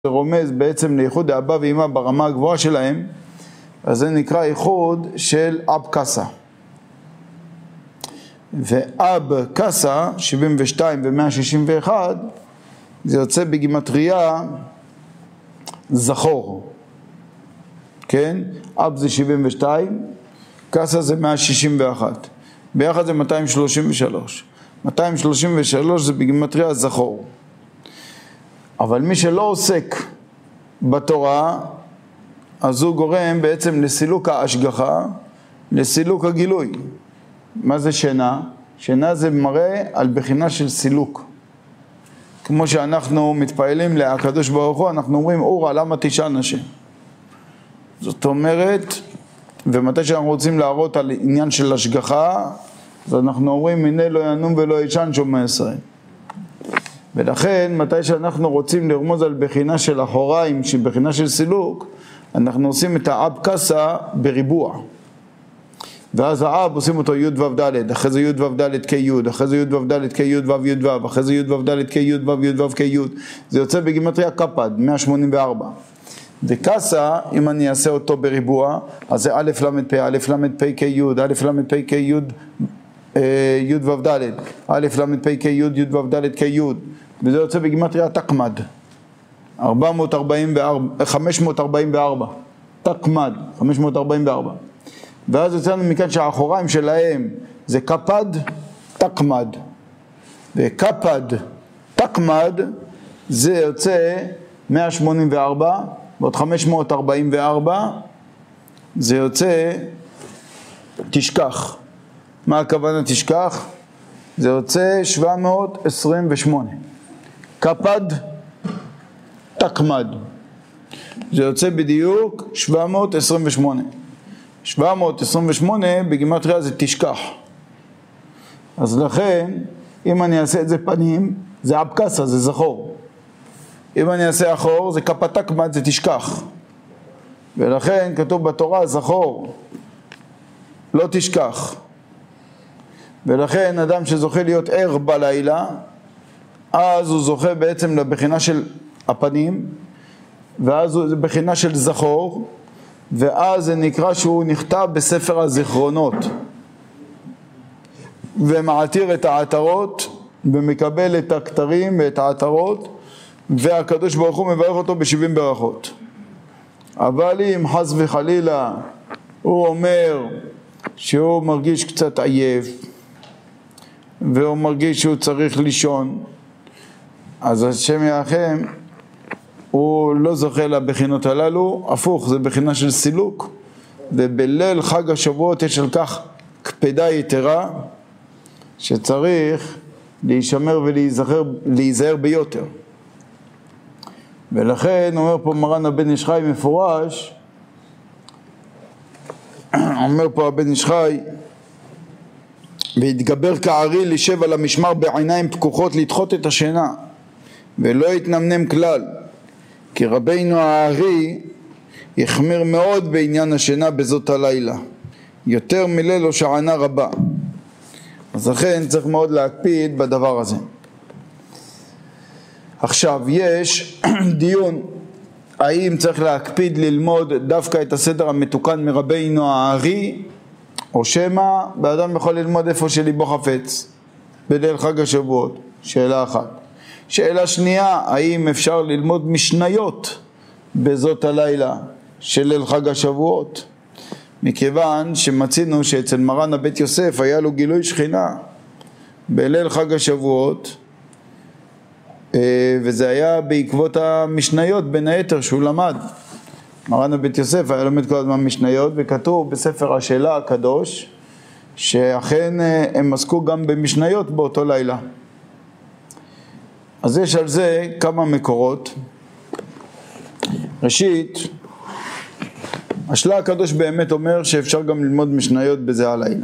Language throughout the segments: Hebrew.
זה רומז בעצם לייחוד האבא ואמא ברמה הגבוהה שלהם, אז זה נקרא ייחוד של אב קסה. ואב קסה 72 ו-161 זה יוצא בגימטריה זכור, כן? אב זה 72, קסה זה 161, ביחד זה 233. 233 זה בגימטריה זכור. אבל מי שלא עוסק בתורה, אז הוא גורם בעצם לסילוק ההשגחה, לסילוק הגילוי. מה זה שינה? שינה זה מראה על בחינה של סילוק. כמו שאנחנו מתפעלים לקדוש ברוך הוא, אנחנו אומרים, אורה, למה תישן השם? זאת אומרת, ומתי שאנחנו רוצים להראות על עניין של השגחה, אז אנחנו אומרים, הנה לא ינום ולא ישן שומע ישראל. ולכן, מתי שאנחנו רוצים לרמוז על בחינה של אחוריים, של בחינה של סילוק, אנחנו עושים את האב קסה בריבוע. ואז האב עושים אותו י' ו' ד', אחרי זה י' ו' ד' כ' י', אחרי זה י' ו' ד' כ' י' ו' י' ו', אחרי זה י' ו' ד' כ' י' ו' י' ו' כ' י'. זה יוצא בגימטריה קפד, 184. וקסה, אם אני אעשה אותו בריבוע, אז זה א' ל' פ', א' ל' פ' כ' י', א' ל' פ' כ' י' י' ו' ד', א' ל' פ' כ' י' י' ו' ד' כ' י'. וזה יוצא בגימטריה תקמד, 544, תקמד, 544. ואז יוצאנו מכאן שהאחוריים שלהם זה קפד, תקמד. וקפד, תקמד, זה יוצא 184, ועוד 544, זה יוצא תשכח. מה הכוונה תשכח? זה יוצא 728. קפד, תקמד. זה יוצא בדיוק 728. 728 בגימטריה זה תשכח. אז לכן, אם אני אעשה את זה פנים, זה אב קסה, זה זכור. אם אני אעשה אחור, זה קפד תקמד, זה תשכח. ולכן כתוב בתורה זכור, לא תשכח. ולכן אדם שזוכה להיות ער בלילה, אז הוא זוכה בעצם לבחינה של הפנים, ואז הוא בחינה של זכור, ואז זה נקרא שהוא נכתב בספר הזיכרונות, ומעתיר את העטרות, ומקבל את הכתרים ואת העטרות, והקדוש ברוך הוא מברך אותו ב70 ברכות. אבל אם חס וחלילה הוא אומר שהוא מרגיש קצת עייף, והוא מרגיש שהוא צריך לישון, אז השם ירחם, הוא לא זוכה לבחינות הללו, הפוך, זה בחינה של סילוק, ובליל חג השבועות יש על כך קפדה יתרה, שצריך להישמר ולהיזהר ביותר. ולכן אומר פה מרן הבן איש חי מפורש, אומר פה הבן איש חי, והתגבר כארי לשב על המשמר בעיניים פקוחות לדחות את השינה, ולא יתנמנם כלל, כי רבינו הארי יחמיר מאוד בעניין השינה בזאת הלילה, יותר מליל או שענה רבה. אז לכן צריך מאוד להקפיד בדבר הזה. עכשיו יש דיון האם צריך להקפיד ללמוד דווקא את הסדר המתוקן מרבינו הארי, או שמה באדם יכול ללמוד איפה שליבו חפץ בליל חג השבועות. שאלה אחת. שאלה שנייה, האם אפשר ללמוד משניות בזאת הלילה של ליל חג השבועות? מכיוון שמצינו שאצל מרן הבית יוסף היה לו גילוי שכינה בליל חג השבועות, וזה היה בעקבות המשניות בין היתר שהוא למד. מרן הבית יוסף היה לומד כל הזמן משניות, וכתוב בספר השאלה הקדוש שאכן הם עסקו גם במשניות באותו לילה. אז יש על זה כמה מקורות. ראשית, השלה הקדוש באמת אומר שאפשר גם ללמוד משניות בזה הלילה.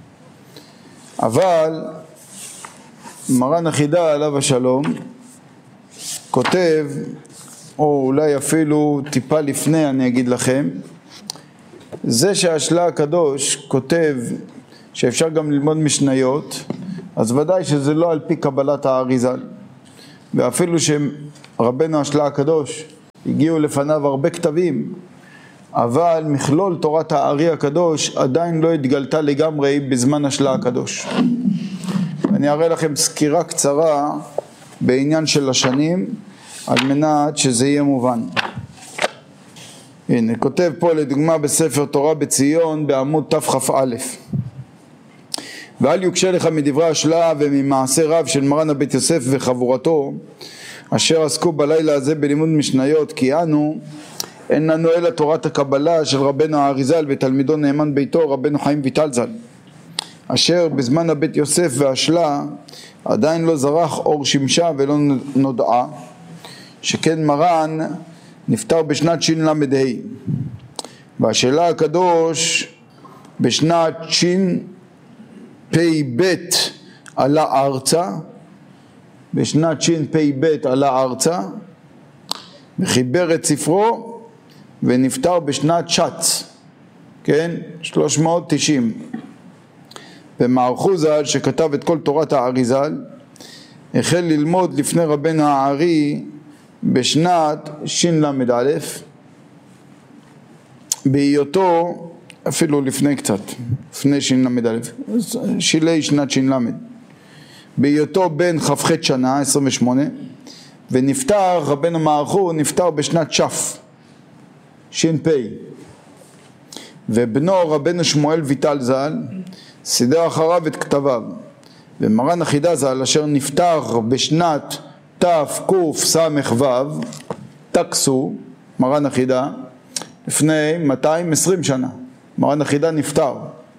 אבל מרן החידה עליו השלום כותב, או אולי אפילו טיפה לפני אני אגיד לכם, זה שהשלה הקדוש כותב שאפשר גם ללמוד משניות, אז ודאי שזה לא על פי קבלת האריז"ל. ואפילו שרבנו השלה הקדוש הגיעו לפניו הרבה כתבים, אבל מכלול תורת הארי הקדוש עדיין לא התגלתה לגמרי בזמן השלה הקדוש. אני אראה לכם סקירה קצרה בעניין של השנים, על מנת שזה יהיה מובן. הנה, כותב פה לדוגמה בספר תורה בציון בעמוד תכ"א: ואל יוקשה לך מדברי השלה וממעשה רב של מרן הבית יוסף וחבורתו, אשר עסקו בלילה הזה בלימוד משניות, כי אנו אין לנו אלא תורת הקבלה של רבנו האריזל ותלמידו נאמן ביתו רבנו חיים ויטל ז"ל, אשר בזמן הבית יוסף והשלה עדיין לא זרח אור שמשה ולא נודעה, שכן מרן נפטר בשנת ש"ל"ה, והשלה הקדוש בשנת ש"פ"ב עלה ארצה, בשנת ש"פ"ב עלה ארצה וחיבר את ספרו ונפטר בשנת ש"ץ, כן, 390. ומערכו ז"ל שכתב את כל תורת האריזל החל ללמוד לפני רבנו הארי בשנת ש"ל"א, בהיותו אפילו לפני קצת, לפני ש"ל"א, שילי שנת ש"ל, בהיותו בן כ"ח שנה 28, ונפטר רבנו מערכו נפטר בשנת ש"פ, ובנו רבנו שמואל ויטל ז"ל סידר אחריו את כתביו, ומרן החידה ז"ל אשר נפטר בשנת תקס"ו, תקסו מרן החידה לפני 220 שנה, מרן החידה נפטר,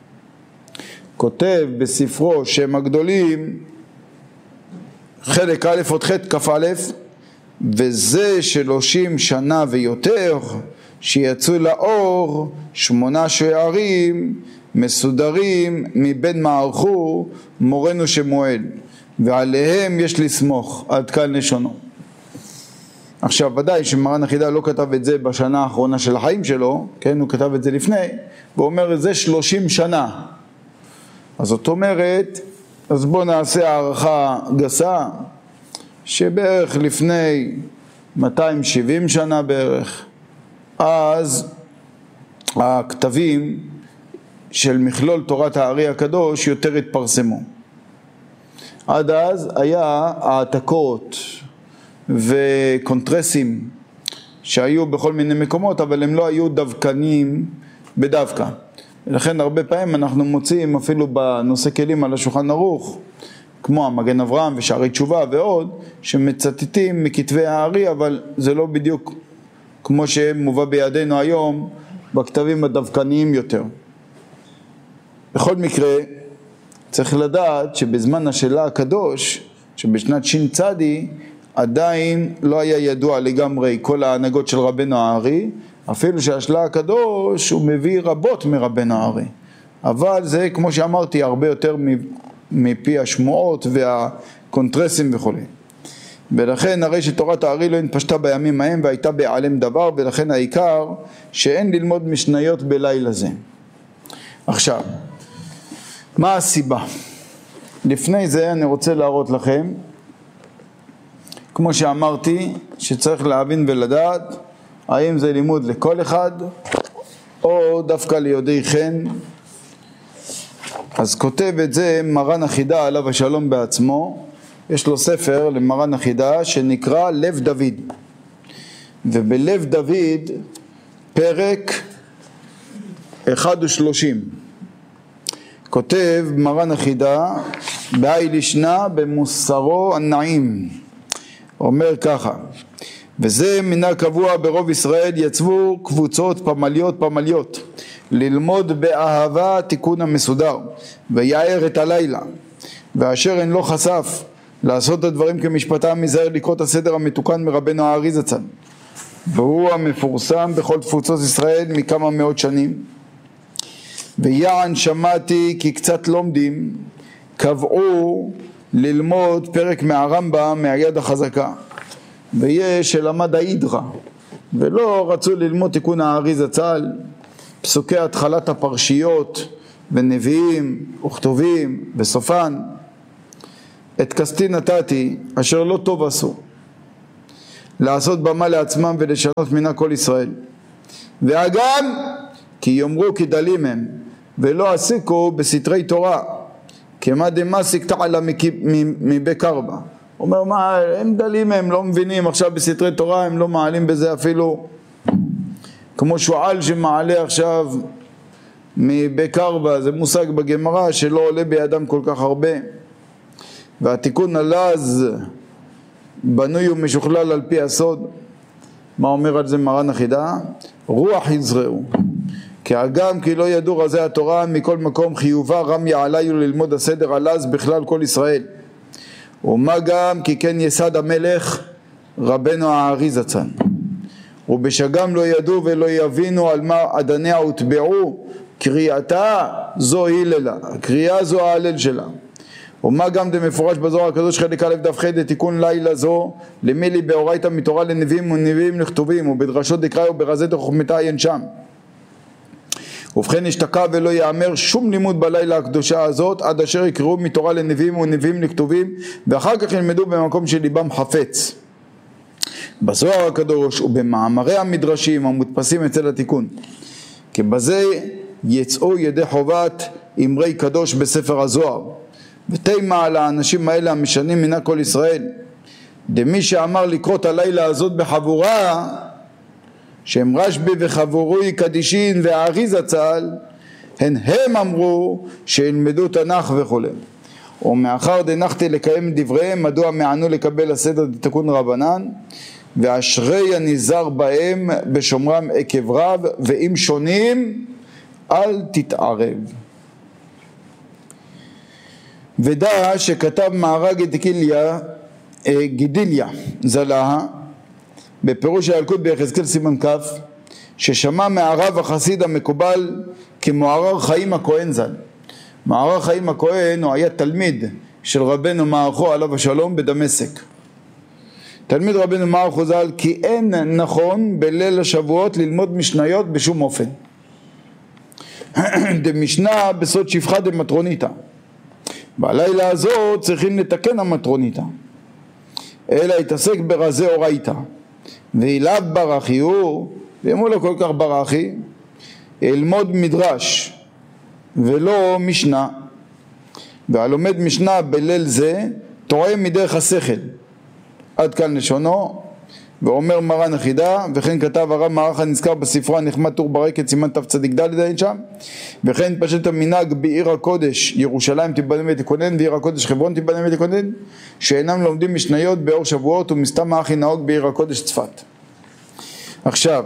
כותב בספרו שם הגדולים חלק א' עוד ח' כ"א: וזה 30 שנה ויותר שיצאו לאור 8 שערים מסודרים מבין מערכו מורנו שמואל, ועליהם יש לסמוך. עד כאן לשונו. עכשיו ודאי שמרן החידה לא כתב את זה בשנה האחרונה של החיים שלו, כן, הוא כתב את זה לפני, והוא אומר זה 30 שנה. אז זאת אומרת, אז בואו נעשה הערכה גסה, שבערך לפני 270 שנה בערך, אז הכתבים של מכלול תורת הארי הקדוש יותר התפרסמו. עד אז היה העתקות וקונטרסים שהיו בכל מיני מקומות, אבל הם לא היו דווקנים בדווקא. ולכן הרבה פעמים אנחנו מוצאים אפילו בנושא כלים על השולחן ערוך, כמו המגן אברהם ושערי תשובה ועוד, שמצטטים מכתבי הארי, אבל זה לא בדיוק כמו שמובא בידינו היום בכתבים הדווקניים יותר. בכל מקרה, צריך לדעת שבזמן השלה הקדוש, שבשנת ש"צ עדיין לא היה ידוע לגמרי כל ההנהגות של רבנו הארי, אפילו שהשלה הקדוש הוא מביא רבות מרבנו הארי, אבל זה כמו שאמרתי הרבה יותר מפי השמועות והקונטרסים וכו'. ולכן הרי שתורת הארי לא התפשטה בימים ההם והייתה בעלם דבר, ולכן העיקר שאין ללמוד משניות בלילה זה. עכשיו, מה הסיבה? לפני זה אני רוצה להראות לכם, כמו שאמרתי, שצריך להבין ולדעת האם זה לימוד לכל אחד או דווקא ליודעי חן. אז כותב את זה מרן החידה עליו השלום בעצמו, יש לו ספר למרן החידה שנקרא לב דוד, ובלב דוד פרק 31 כותב מרן החידה בהאי לישנא במוסרו הנעים, אומר ככה: וזה מנהג קבוע ברוב ישראל, יצבו קבוצות פמליות ללמוד באהבה תיקון המסודר ויער את הלילה, ואשר אין לו חשף לעשות את הדברים כמשפטם, מזהר לקרוא את הסדר המתוקן מרבנו הארי זצ"ל, והוא המפורסם בכל תפוצות ישראל מכמה מאות שנים. ויען שמעתי כי קצת לומדים קבעו ללמוד פרק מהרמב"ם מהיד החזקה, ויש שלמד ההידרה ולא רצו ללמוד תיקון הארי זצ"ל, פסוקי התחלת הפרשיות ונביאים וכתובים בסופן. את כסתי נתתי אשר לא טוב עשו, לעשות במה לעצמם ולשנות מינה כל ישראל. והגם כי יאמרו כי דלים הם ולא עסיקו בסתרי תורה, כמה דמסיק תעלה מבקרבה. אומר מה, הם דלים, הם לא מבינים עכשיו בסתרי תורה, הם לא מעלים בזה אפילו כמו שועל שמעלה עכשיו מבקרבה, זה מושג בגמרא שלא עולה בידם כל כך הרבה. והתיקון הלז בנוי ומשוכלל על פי הסוד. מה אומר על זה מרן החידה? רוח יזרעו, כי הגם כי לא ידעו רזי התורה מכל מקום חיובה רם יעליו ללמוד הסדר הלז בכלל כל ישראל. ומה גם כי כן יסד המלך רבנו הארי זצ"ל, ובשגם לא ידעו ולא יבינו על מה אדניה הוטבעו, קריאתה זו היללה, הקריאה זו ההלל שלה. ומה גם דמפורש בזוהר הקדוש חלק א' דף ח' תיקון לילה זו למילי באורייתא מתורה לנביאים ונביאים לכתובים ובדרשות דקראי וברזי דחוכמתה אין שם. ובכן השתקע ולא יאמר שום לימוד בלילה הקדושה הזאת עד אשר יקראו מתורה לנביאים ונביאים לכתובים ואחר כך ילמדו במקום שליבם חפץ. בזוהר הקדוש ובמאמרי המדרשים המודפסים אצל התיקון, כי בזה יצאו ידי חובת אמרי קדוש בספר הזוהר, ותימה על האנשים האלה המשנים מינה כל ישראל. דמי שאמר לקרוא את הלילה הזאת בחבורה, שהם רשב"י וחבורוי קדישין והארי זצ"ל, הם אמרו שילמדו תנ"ך וכו'. ומאחר דנחתי לקיים דבריהם, מדוע מענו לקבל הסדר דתיקון רבנן, ואשרי הנזהר בהם בשומרם עקב רב, ואם שונים אל תתערב. ודע שכתב מהר"ל גידיליה זלהה בפירוש הילקוט ביחזקאל סימן כ', ששמע מהרב החסיד המקובל כמוהר"ר חיים הכהן ז"ל. מהר"ר חיים הכהן הוא היה תלמיד של רבנו מערכו עליו השלום בדמשק. תלמיד רבנו מערכו ז"ל, כי אין נכון בליל השבועות ללמוד משניות בשום אופן. דמשנה בסוד שפחה דמטרוניתא, בלילה הזאת צריכים לתקן המטרוניתא, אלא התעסק ברזי אורייתא. ואליו ברכי הוא, ואם הוא לא כל כך ברכי, אלמוד מדרש ולא משנה, והלומד משנה בליל זה טועה מדרך השכל. עד כאן לשונו. ואומר מרן החידה, וכן כתב הרב מערך הנזכר בספרו הנחמד טור ברקת סימן תצ"ד אין שם, וכן פשט המנהג בעיר הקודש ירושלים תיבנה ותכונן ועיר הקודש חברון תיבנה ותכונן, שאינם לומדים משניות באור שבועות ומסתם האחי נהוג בעיר הקודש צפת. עכשיו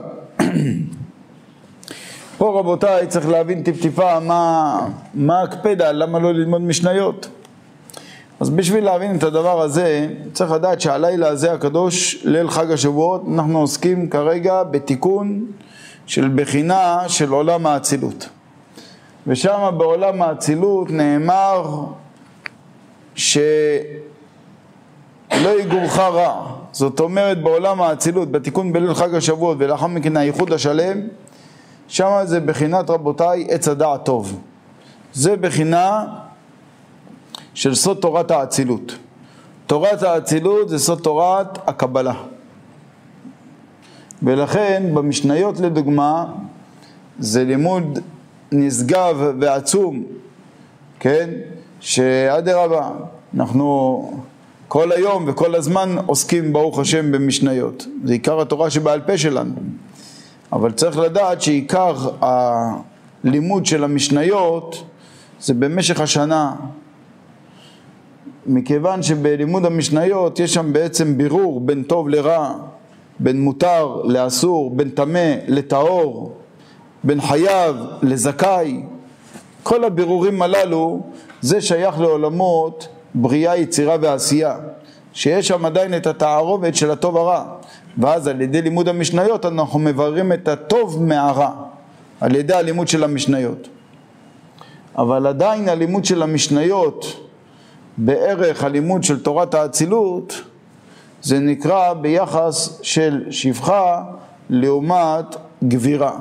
פה רבותיי צריך להבין טיפ-טיפה מה הקפדה, למה לא ללמוד משניות. אז בשביל להבין את הדבר הזה צריך לדעת שהלילה הזה הקדוש, ליל חג השבועות, אנחנו עוסקים כרגע בתיקון של בחינה של עולם האצילות. ושם בעולם האצילות נאמר שלא יגורך רע. זאת אומרת בעולם האצילות, בתיקון בליל חג השבועות ולאחר מכן הייחוד השלם, שם זה בחינת רבותיי עץ הדעת טוב. זה בחינה של סוד תורת האצילות. תורת האצילות זה סוד תורת הקבלה. ולכן במשניות לדוגמה זה לימוד נשגב ועצום, כן? שאדרבה, אנחנו כל היום וכל הזמן עוסקים ברוך השם במשניות. זה עיקר התורה שבעל פה שלנו. אבל צריך לדעת שעיקר הלימוד של המשניות זה במשך השנה. מכיוון שבלימוד המשניות יש שם בעצם בירור בין טוב לרע, בין מותר לאסור, בין טמא לטהור, בין חייב לזכאי. כל הבירורים הללו זה שייך לעולמות בריאה, יצירה ועשייה, שיש שם עדיין את התערובת של הטוב הרע. ואז על ידי לימוד המשניות אנחנו מבררים את הטוב מהרע, על ידי הלימוד של המשניות. אבל עדיין הלימוד של המשניות בערך הלימוד של תורת האצילות זה נקרא ביחס של שפחה לעומת גבירה.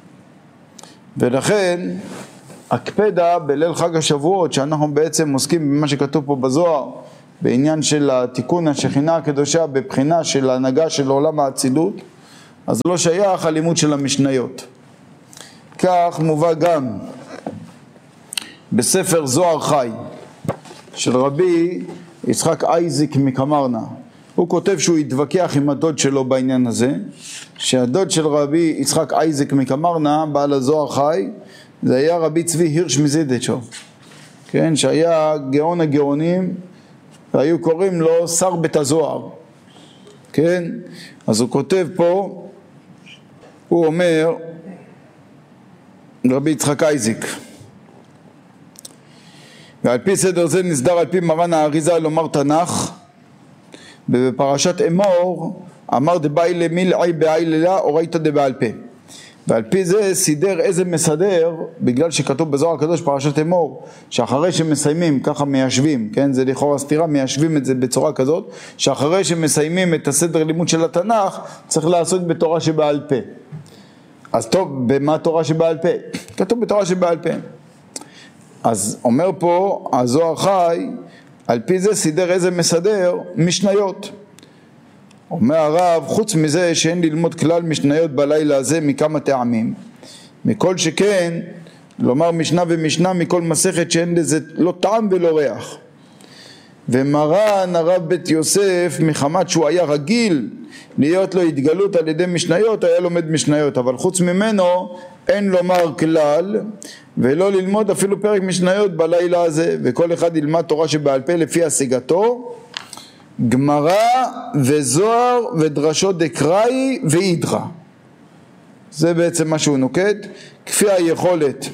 ולכן הקפדה בליל חג השבועות שאנחנו בעצם עוסקים במה שכתוב פה בזוהר בעניין של התיקון השכינה הקדושה בבחינה של ההנהגה של עולם האצילות, אז לא שייך הלימוד של המשניות. כך מובא גם בספר זוהר חי של רבי יצחק אייזיק מקמרנה. הוא כותב שהוא התווכח עם הדוד שלו בעניין הזה, שהדוד של רבי יצחק אייזיק מקמרנה, בעל הזוהר חי, זה היה רבי צבי הירש מזידצ'ו, כן, שהיה גאון הגאונים, והיו קוראים לו שר בית הזוהר, כן. אז הוא כותב פה, הוא אומר, רבי יצחק אייזיק, ועל פי סדר זה נסדר על פי מרן האריזה לומר תנ"ך, ובפרשת אמור אמר דבאי למילעי באי לילה אורייתא דבעל פה, ועל פי זה סידר איזה מסדר, בגלל שכתוב בזוהר הקדוש פרשת אמור שאחרי שמסיימים ככה מיישבים, כן, זה לכאורה סתירה, מיישבים את זה בצורה כזאת שאחרי שמסיימים את הסדר לימוד של התנ"ך צריך לעשות בתורה שבעל פה. אז טוב, במה תורה שבעל פה? כתוב בתורה שבעל פה. אז אומר פה הזוהר חי, על פי זה סידר איזה מסדר? משניות. אומר הרב, חוץ מזה שאין ללמוד כלל משניות בלילה הזה מכמה טעמים, מכל שכן לומר משנה ומשנה מכל מסכת שאין לזה לא טעם ולא ריח. ומרן הרב בית יוסף מחמת שהוא היה רגיל להיות לו התגלות על ידי משניות, היה לומד משניות, אבל חוץ ממנו אין לומר כלל ולא ללמוד אפילו פרק משניות בלילה הזה, וכל אחד ילמד תורה שבעל פה לפי השגתו, גמרא וזוהר ודרשות דקראי ואידרא. זה בעצם מה שהוא נוקט, כפי היכולת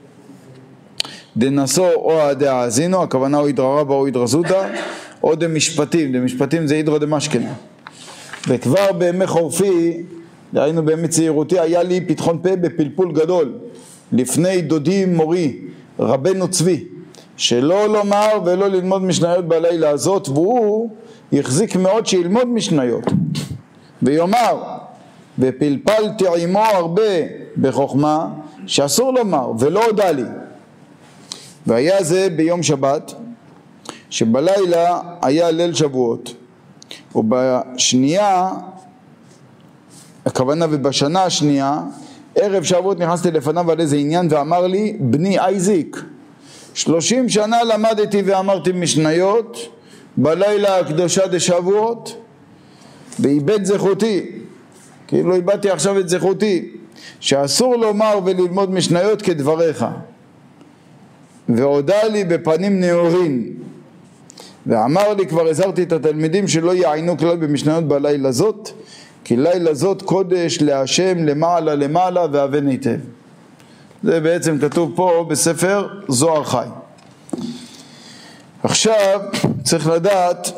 דנסו או דאזינו, הכוונה או אידרא רבא או אידרא זוטא, או דמשפטים, דמשפטים זה אידרא דמשכנה. וכבר בימי חורפי, ראינו בימי צעירותי, היה לי פתחון פה בפלפול גדול לפני דודי מורי רבנו צבי, שלא לומר ולא ללמוד משניות בלילה הזאת, והוא יחזיק מאוד שילמוד משניות ויאמר, ופלפלתי עמו הרבה בחוכמה שאסור לומר ולא הודע לי. והיה זה ביום שבת שבלילה היה ליל שבועות, ובשנייה, הכוונה ובשנה השנייה, ערב שבועות נכנסתי לפניו על איזה עניין ואמר לי, בני אייזיק, 30 שנה למדתי ואמרתי משניות בלילה הקדושה דשבועות, ואיבד זכותי, כאילו איבדתי עכשיו את זכותי, שאסור לומר וללמוד משניות כדבריך. והודע לי בפנים נאורים, ואמר לי, כבר הזהרתי את התלמידים שלא יעיינו כלל במשניות בלילה זאת, כי לילה זאת קודש להשם למעלה למעלה ואבן היטב. זה בעצם כתוב פה בספר זוהר חי. עכשיו צריך לדעת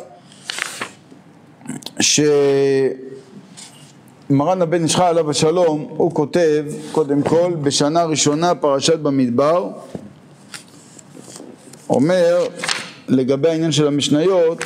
שמרן הבן איש חי עליו השלום, הוא כותב קודם כל בשנה ראשונה פרשת במדבר, אומר לגבי העניין של המשניות,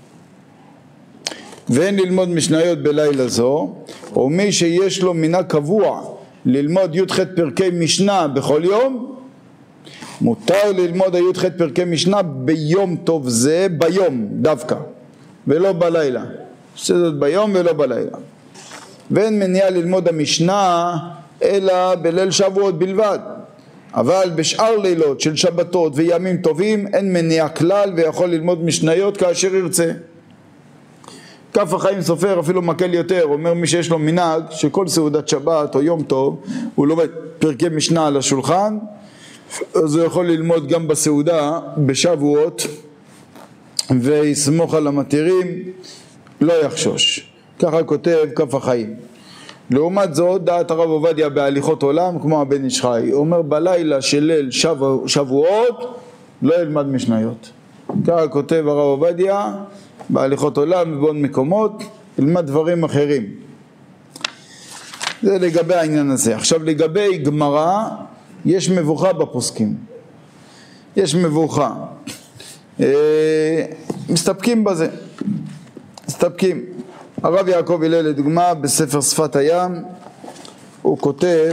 ואין ללמוד משניות בלילה זו, ומי שיש לו מנהג קבוע ללמוד י"ח פרקי משנה בכל יום, מותר ללמוד י"ח פרקי משנה ביום טוב זה, ביום דווקא, ולא בלילה. זאת ביום ולא בלילה. ואין מניעה ללמוד המשנה אלא בליל שבועות בלבד, אבל בשאר לילות של שבתות וימים טובים אין מניעה כלל, ויכול ללמוד משניות כאשר ירצה. כף החיים סופר אפילו מקל יותר, אומר מי שיש לו מנהג שכל סעודת שבת או יום טוב הוא לומד פרקי משנה על השולחן, אז הוא יכול ללמוד גם בסעודה בשבועות ויסמוך על המתירים, לא יחשוש. ככה כותב כף החיים. לעומת זאת דעת הרב עובדיה בהליכות עולם כמו הבן איש חי, הוא אומר בלילה של ליל שבועות לא ילמד משניות. ככה כותב הרב עובדיה בהליכות עולם ובעוד מקומות, ילמד דברים אחרים. זה לגבי העניין הזה. עכשיו לגבי גמרא, יש מבוכה בפוסקים, יש מבוכה, מסתפקים בזה, מסתפקים. הרב יעקב הלל לדוגמה בספר שפת הים הוא כותב,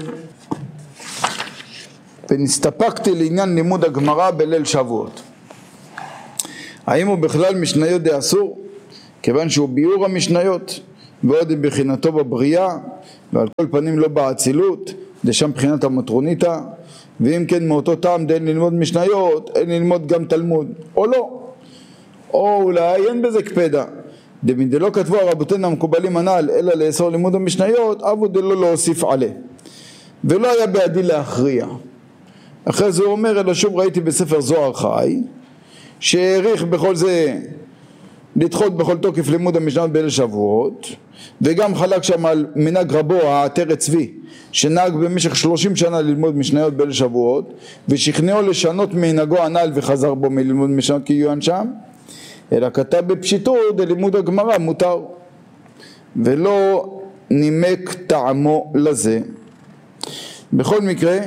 ונסתפקתי לעניין לימוד הגמרא בליל שבועות. האם הוא בכלל משניות דאסור? כיוון שהוא ביור המשניות, ועוד בחינתו בבריאה, ועל כל פנים לא באצילות, דשם בחינת המטרוניתא, ואם כן מאותו טעם דאין ללמוד משניות, אין ללמוד גם תלמוד, או לא. או אולי אין בזה קפדה, דלא כתבו הרבותינו המקובלים הנ"ל, אלא לאסור לימוד המשניות, אבו דלא להוסיף עליה. ולא היה בידי להכריע. אחרי זה הוא אומר, אלא שוב ראיתי בספר זוהר חי, שהעריך בכל זה לדחות בכל תוקף לימוד המשניות בליל שבועות, וגם חלק שם על מנהג רבו העטרת צבי, שנהג במשך 30 שנה ללמוד משניות בליל שבועות, ושכנעו לשנות מנהגו הנ"ל וחזר בו מללמוד משניות כי יהיו שם, אלא כתב בפשיטות ללימוד הגמרא מותר, ולא נימק טעמו לזה. בכל מקרה,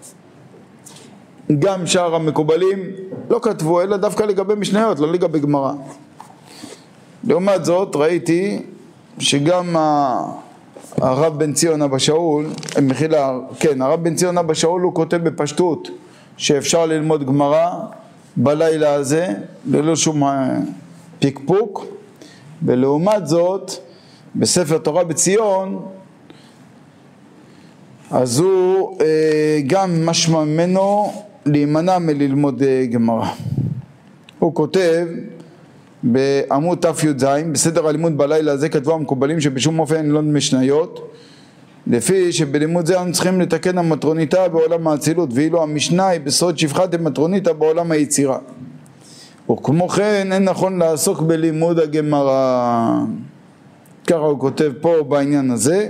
גם שאר המקובלים לא כתבו, אלא דווקא לגבי משניות, לא לגבי גמרא. לעומת זאת ראיתי שגם הרב בן ציון אבא שאול, הרב בן ציון אבא שאול הוא כותב בפשטות שאפשר ללמוד גמרא בלילה הזה ללא שום פיקפוק, ולעומת זאת בספר תורה בציון אז הוא גם משמע ממנו להימנע מללמוד גמרא. הוא כותב בעמוד ת"ז, בסדר הלימוד בלילה הזה כתבו המקובלים שבשום אופן לא משניות, לפי שבלימוד זה אנחנו צריכים לתקן המטרוניתא בעולם האצילות, ואילו המשנה היא בסוד שפחת המטרוניתא בעולם היצירה. וכמו כן אין נכון לעסוק בלימוד הגמרא. ככה הוא כותב פה בעניין הזה,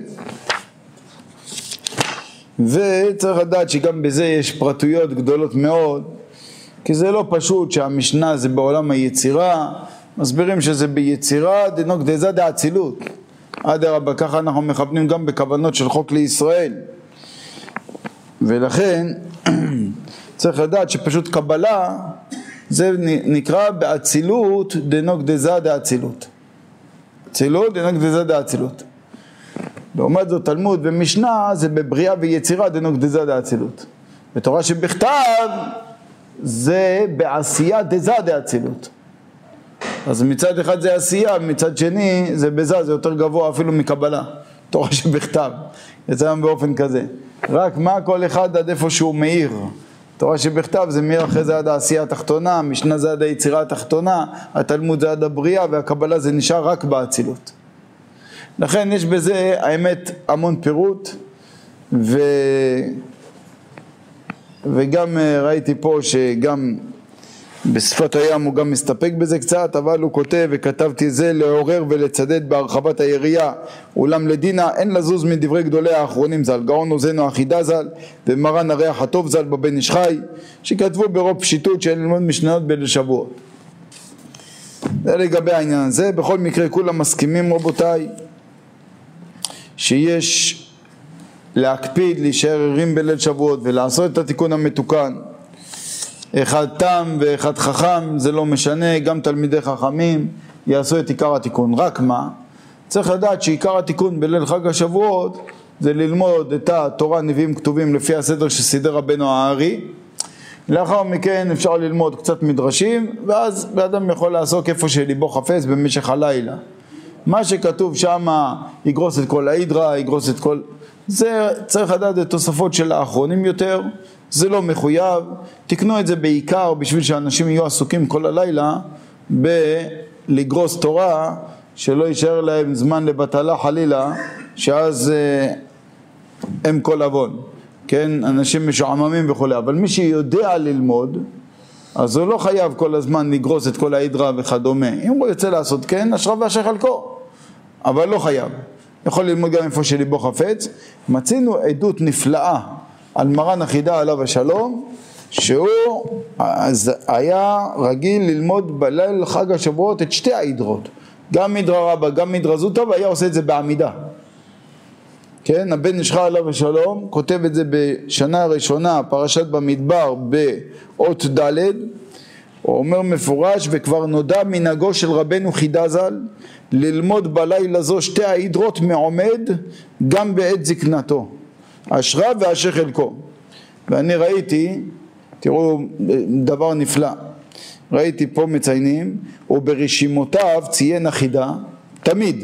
וצריך לדעת שגם בזה יש פרטויות גדולות מאוד, כי זה לא פשוט שהמשנה זה בעולם היצירה, מסבירים שזה ביצירה דנוק דזה דאצילות. אדרבה, ככה אנחנו מכוונים גם בכוונות של חוק לישראל, ולכן צריך לדעת שפשוט קבלה זה נקרא באצילות דנוק דזה דאצילות, אצילות דנוק דזה דאצילות. לעומת זאת תלמוד ומשנה זה בבריאה ויצירה דנוק דזה דאצילות. בתורה שבכתב זה בעשייה דזה דאצילות. אז מצד אחד זה עשייה, מצד שני זה בזה, זה יותר גבוה אפילו מקבלה, תורה שבכתב, יצא באופן כזה. רק מה כל אחד עד איפה שהוא מאיר. תורה שבכתב זה מאיר אחרי זה עד העשייה התחתונה, המשנה זה עד היצירה התחתונה, התלמוד זה עד הבריאה, והקבלה זה נשאר רק באצילות. לכן יש בזה האמת המון פירוט, וגם ראיתי פה שגם בשפת הים הוא גם מסתפק בזה קצת, אבל הוא כותב וכתבתי זה לעורר ולצדד בהרחבת היריעה, אולם לדינה אין לזוז מדברי גדולי האחרונים ז"ל, גאון עוזנו אחידה ז"ל ומרן הריח הטוב ז"ל בבן איש חי, שכתבו ברוב פשיטות שאין ללמוד משניות בליל שבועות. זה לגבי העניין הזה. בכל מקרה כולם מסכימים רבותיי שיש להקפיד להישאר ערים בליל שבועות ולעשות את התיקון המתוקן. אחד תם ואחד חכם, זה לא משנה, גם תלמידי חכמים יעשו את עיקר התיקון. רק מה? צריך לדעת שעיקר התיקון בליל חג השבועות זה ללמוד את התורה נביאים כתובים לפי הסדר שסידר רבנו הארי. לאחר מכן אפשר ללמוד קצת מדרשים, ואז באדם יכול לעסוק איפה שליבו חפץ במשך הלילה. מה שכתוב שם יגרוס את כל ההידרה, יגרוס את כל... זה צריך לדעת את תוספות של האחרונים יותר, זה לא מחויב. תקנו את זה בעיקר בשביל שאנשים יהיו עסוקים כל הלילה בלגרוס תורה, שלא יישאר להם זמן לבטלה חלילה, שאז הם כל אבון, כן? אנשים משועממים וכו'. אבל מי שיודע ללמוד, אז הוא לא חייב כל הזמן לגרוס את כל ההידרה וכדומה. אם הוא יוצא לעשות כן, אשריו ואשרי חלקו, אבל לא חייב. יכול ללמוד גם איפה שליבו חפץ. מצינו עדות נפלאה על מרן אחידה עליו השלום, שהוא היה רגיל ללמוד בליל חג השבועות את שתי ההידרות, גם מדרה רבה גם מדרה זוטה, והיה עושה את זה בעמידה. כן, הבן איש חי עליו השלום כותב את זה בשנה הראשונה, פרשת במדבר באות ד', הוא אומר מפורש, וכבר נודע מנהגו של רבנו חידה ז"ל ללמוד בלילה זו שתי ההידרות מעומד גם בעת זקנתו, אשריו ואשרי חלקו. ואני ראיתי, תראו דבר נפלא, ראיתי פה מציינים, וברשימותיו ציין אחידה, תמיד.